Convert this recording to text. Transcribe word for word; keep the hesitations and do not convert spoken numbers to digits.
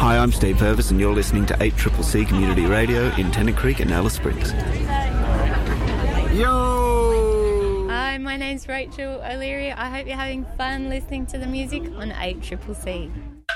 Hi, I'm Steve Purvis and you're listening to eight C C C Community Radio in Tennant Creek and Alice Springs. Yo! Hi, my name's Rachel O'Leary. I hope you're having fun listening to the music on eight C C C.